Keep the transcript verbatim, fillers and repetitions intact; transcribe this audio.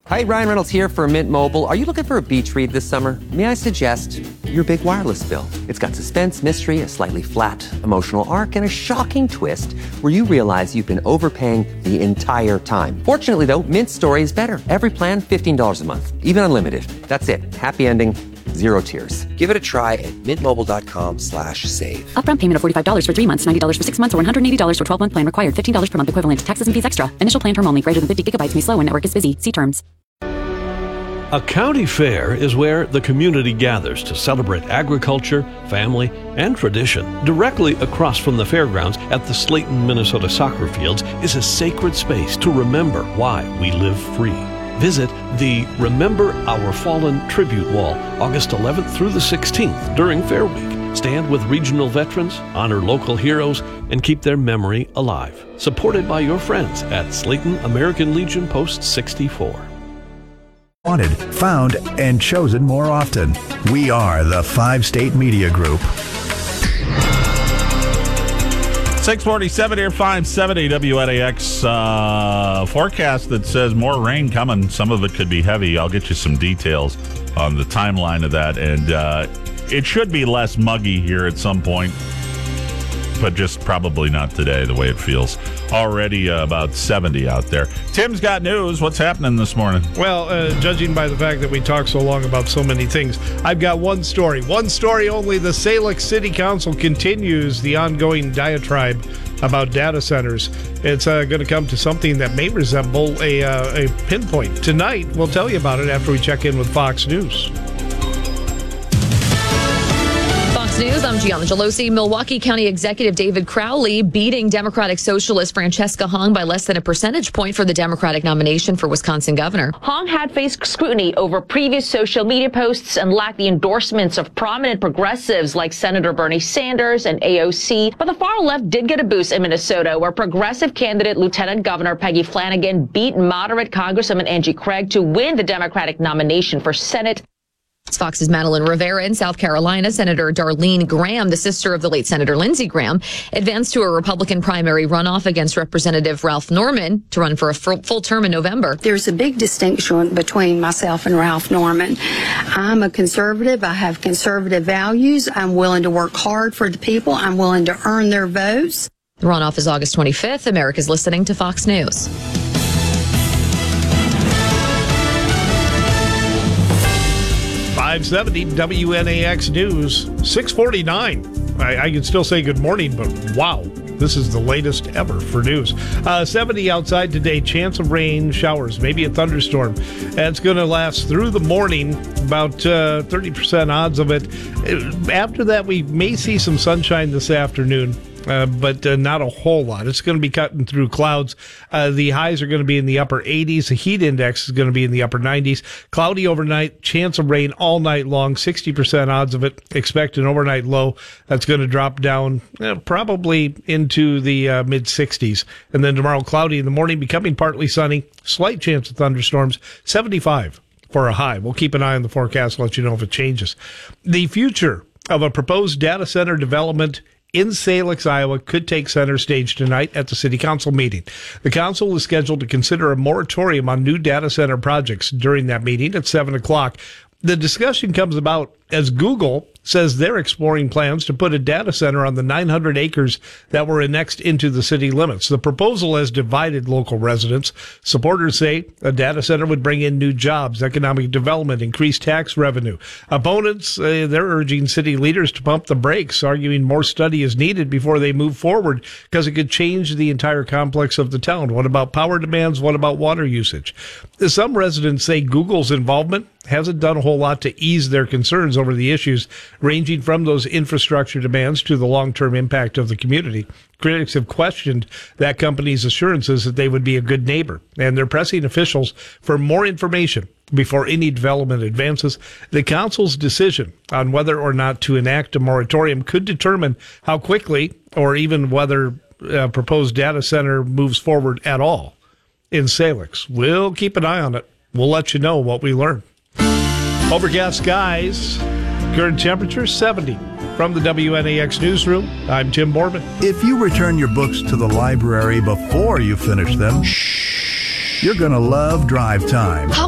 Hi, Ryan Reynolds here for Mint Mobile. Are you looking for a beach read this summer? May I suggest your big wireless bill? It's got suspense, mystery, a slightly flat emotional arc, and a shocking twist where you realize you've been overpaying the entire time. Fortunately, though, Mint's story is better. Every plan, fifteen dollars a month, even unlimited. That's it. Happy ending. Zero tears. Give it a try at mintmobile.com slash save. Upfront payment of forty-five dollars for three months, ninety dollars for six months, or one hundred eighty dollars for twelve-month plan required. fifteen dollars per month equivalent. Taxes and fees extra. Initial plan term only. Greater than fifty gigabytes may slow when network is busy. See terms. A county fair is where the community gathers to celebrate agriculture, family, and tradition. Directly across from the fairgrounds at the Slayton, Minnesota soccer fields is a sacred space to remember why we live free. Visit the Remember Our Fallen Tribute Wall August eleventh through the sixteenth during Fair Week. Stand with regional veterans, honor local heroes, and keep their memory alive. Supported by your friends at Slayton American Legion Post sixty-four. Wanted, found, and chosen more often. We are the Five State Media Group. six forty-seven here, five seventy W N A X uh, forecast that says more rain coming. Some of it could be heavy. I'll get you some details on the timeline of that. And uh, it should be less muggy here at some point, but just probably not today, the way it feels. Already uh, about seventy out there. Tim's got news. What's happening this morning? Well, uh, judging by the fact that we talk so long about so many things, I've got one story. One story only. The Salix City Council continues the ongoing diatribe about data centers. It's uh, going to come to something that may resemble a, uh, a pinpoint. Tonight, we'll tell you about it after we check in with Fox News. News. I'm Gianna Gelosi. Milwaukee County Executive David Crowley beating Democratic Socialist Francesca Hong by less than a percentage point for the Democratic nomination for Wisconsin governor. Hong had faced scrutiny over previous social media posts and lacked the endorsements of prominent progressives like Senator Bernie Sanders and A O C. But the far left did get a boost in Minnesota, where progressive candidate Lieutenant Governor Peggy Flanagan beat moderate Congresswoman Angie Craig to win the Democratic nomination for Senate. Fox's Madeline Rivera in South Carolina. Senator Darlene Graham, the sister of the late Senator Lindsey Graham, advanced to a Republican primary runoff against Representative Ralph Norman to run for a full term in November. There's a big distinction between myself and Ralph Norman. I'm a conservative. I have conservative values. I'm willing to work hard for the people. I'm willing to earn their votes. The runoff is August twenty-fifth. America's listening to Fox News. five seventy W N A X News, six forty-nine. I, I can still say good morning, but wow, this is the latest ever for news. Uh, seventy outside today, chance of rain, showers, maybe a thunderstorm. And it's going to last through the morning, about uh, thirty percent odds of it. After that, we may see some sunshine this afternoon. Uh, but uh, not a whole lot. It's going to be cutting through clouds. Uh, the highs are going to be in the upper eighties. The heat index is going to be in the upper nineties. Cloudy overnight, chance of rain all night long, sixty percent odds of it. Expect an overnight low that's going to drop down uh, probably into the uh, mid-sixties. And then tomorrow, cloudy in the morning, becoming partly sunny. Slight chance of thunderstorms, seventy-five for a high. We'll keep an eye on the forecast, let you know if it changes. The future of a proposed data center development in Salix, Iowa, could take center stage tonight at the City Council meeting. The council is scheduled to consider a moratorium on new data center projects during that meeting at seven o'clock. The discussion comes about as Google says they're exploring plans to put a data center on the nine hundred acres that were annexed into the city limits. The proposal has divided local residents. Supporters say a data center would bring in new jobs, economic development, increased tax revenue. Opponents, uh, they're urging city leaders to pump the brakes, arguing more study is needed before they move forward because it could change the entire complex of the town. What about power demands? What about water usage? Some residents say Google's involvement hasn't done a whole lot to ease their concerns over the issues, ranging from those infrastructure demands to the long-term impact of the community. Critics have questioned that company's assurances that they would be a good neighbor, and they're pressing officials for more information before any development advances. The council's decision on whether or not to enact a moratorium could determine how quickly or even whether a proposed data center moves forward at all in Salix. We'll keep an eye on it. We'll let you know what we learn. Overcast skies, current temperature seventy. From the W N A X newsroom, I'm Tim Borbin. If you return your books to the library before you finish them, you're going to love Drive Time.